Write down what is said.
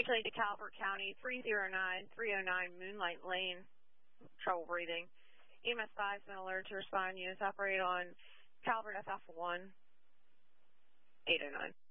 Mutual aid to Calvert County, 309 Moonlight Lane, trouble breathing. EMS 5 has been alerted to respond. Units operate on Calvert FF1, 809.